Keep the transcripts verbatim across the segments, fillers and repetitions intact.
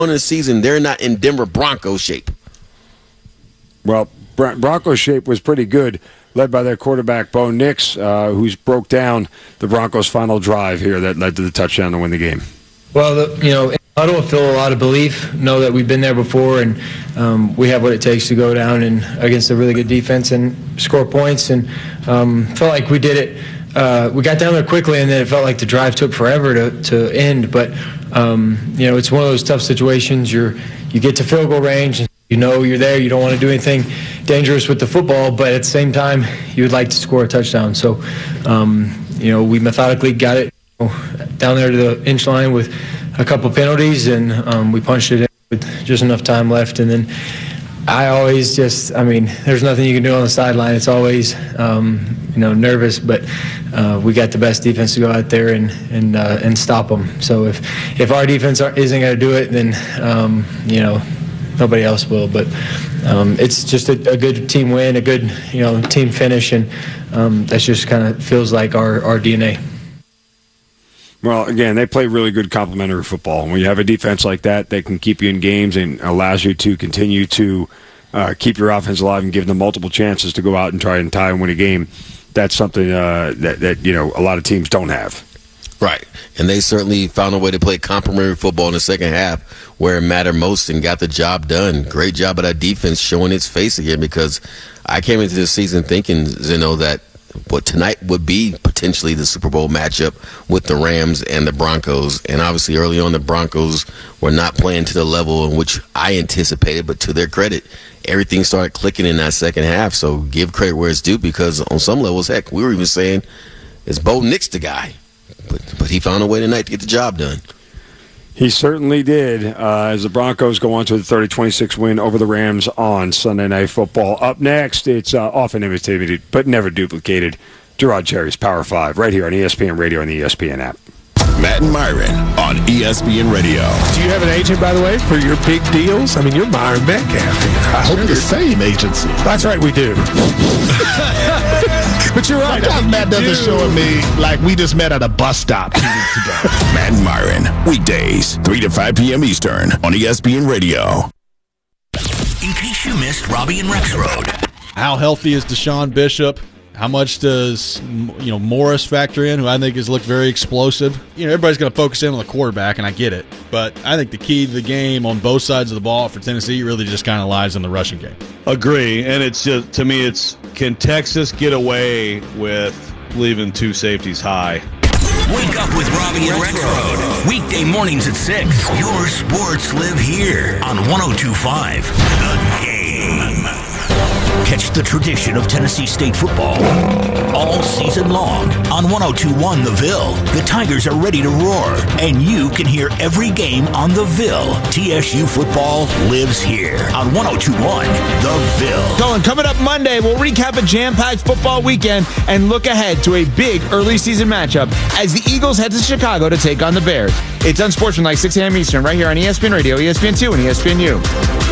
in the season, they're not in Denver Broncos shape. Well, Bron- Broncos shape was pretty good, led by their quarterback, Bo Nix, uh, who's broke down the Broncos' final drive here that led to the touchdown to win the game. Well, the, you know, I don't feel a lot of belief, know that we've been there before, and um, we have what it takes to go down and against a really good defense and score points, and um, felt like we did it. Uh, we got down there quickly, and then it felt like the drive took forever to, to end. But um, you know, it's one of those tough situations. You're you get to field goal range, and you know you're there. You don't want to do anything dangerous with the football, but at the same time, you would like to score a touchdown. So, um, you know, we methodically got it you know, down there to the inch line with a couple penalties, and um, we punched it in with just enough time left, and then. I always just, I mean, there's nothing you can do on the sideline. It's always, um, you know, nervous, but uh, we got the best defense to go out there and and uh, and stop them. So if if our defense are, isn't going to do it, then um, you know, nobody else will. But um, it's just a, a good team win, a good you know team finish, and um, that just kind of feels like our our D N A. Well, again, they play really good complementary football. When you have a defense like that, they can keep you in games and allows you to continue to uh, keep your offense alive and give them multiple chances to go out and try and tie and win a game. That's something uh, that, that you know a lot of teams don't have. Right. And they certainly found a way to play complementary football in the second half where it mattered most and got the job done. Great job of that defense showing its face again, because I came into this season thinking, Zeno, that what tonight would be potentially the Super Bowl matchup with the Rams and the Broncos. And obviously early on the Broncos were not playing to the level in which I anticipated, but to their credit, everything started clicking in that second half. So give credit where it's due, because on some levels, heck, we were even saying, is Bo Nix the guy? But, but he found a way tonight to get the job done. He certainly did, uh, as the Broncos go on to the thirty twenty-six win over the Rams on Sunday Night Football. Up next, it's uh, often imitated but never duplicated, Gerard Cherry's Power five, right here on E S P N Radio and the E S P N app. Matt and Myron on E S P N Radio. Do you have an agent, by the way, for your big deals? I mean, you're Myron Metcalf. I hope the same agency. That's right, we do. But you're right. Sometimes Matt doesn't do. show me like we just met at a bus stop two weeks ago. Matt and Myron, weekdays, three to five p.m. Eastern on E S P N Radio. In case you missed Robbie and Rexroad. How healthy is Deshaun Bishop? How much does you know Morris factor in, who I think has looked very explosive? You know, everybody's going to focus in on the quarterback, and I get it. But I think the key to the game on both sides of the ball for Tennessee really just kind of lies in the rushing game. Agree, and it's just, to me, it's can Texas get away with leaving two safeties high? Wake up with Robbie and Rexroad. Weekday mornings at six. Your sports live here on one oh two point five The Game. Catch the tradition of Tennessee State football all season long on one oh two point one The Ville. The Tigers are ready to roar, and you can hear every game on The Ville. T S U football lives here on one oh two point one The Ville. Colin, coming up Monday, we'll recap a jam-packed football weekend and look ahead to a big early season matchup as the Eagles head to Chicago to take on the Bears. It's Unsportsmanlike, six a.m. Eastern, right here on E S P N Radio, E S P N two, and E S P N U.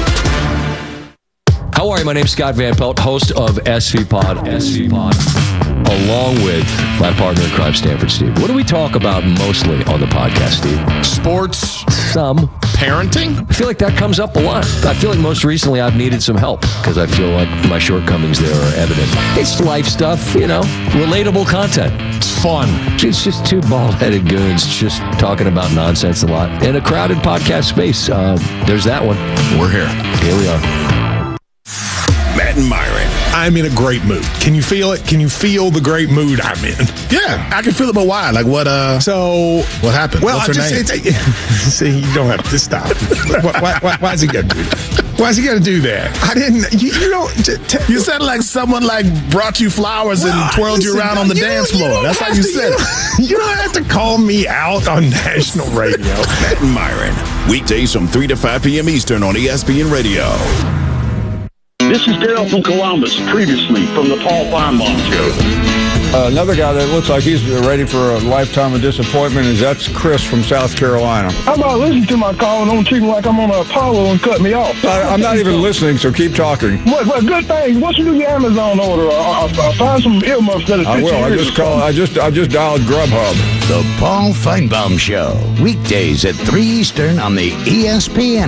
How are you? My name's Scott Van Pelt, host of S V Pod, S V Pod, along with my partner in crime, Stanford Steve. What do we talk about mostly on the podcast, Steve? Sports. Some. Parenting? I feel like that comes up a lot. I feel like most recently I've needed some help because I feel like my shortcomings there are evident. It's life stuff, you know, relatable content. It's fun. It's just two bald-headed goons just talking about nonsense a lot in a crowded podcast space. Uh, there's that one. We're here. Here we are. Matt and Myron. I'm in a great mood. Can you feel it? Can you feel the great mood I'm in? Yeah, I can feel it, but why? Like what? Uh, so what happened? Well, What's I her just name? it's, see, you don't have to stop. why, why, why, why is he gonna do that? Why is he gonna do that? I didn't. You, you don't. T- t- you said like someone like brought you flowers well, and twirled listen, you around on the dance floor. That's how you to, said you it. You don't have to call me out on national radio. Matt and Myron, weekdays from three to five p.m. Eastern on E S P N Radio. This is Daryl from Columbus, previously from the Paul Feinbaum Show. Uh, another guy that looks like he's ready for a lifetime of disappointment is that's Chris from South Carolina. How about listen to my call and don't treat me like I'm on Apollo and cut me off? I, I'm not even listening, so keep talking. What, what good thing? Once you do your Amazon order, I'll, I'll find some earmuffs that I will. I just call. I just. I just dialed Grubhub. The Paul Feinbaum Show, weekdays at three Eastern on the E S P N